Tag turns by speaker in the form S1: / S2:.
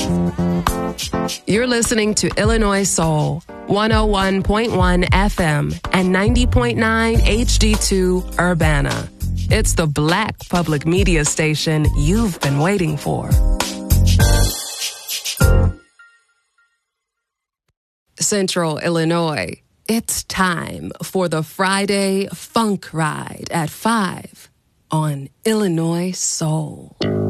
S1: You're listening to Illinois Soul, 101.1 FM and 90.9 HD2 Urbana. It's the Black public media station you've been waiting for. Central Illinois, it's time for the Friday Funk Ride at 5 on Illinois Soul.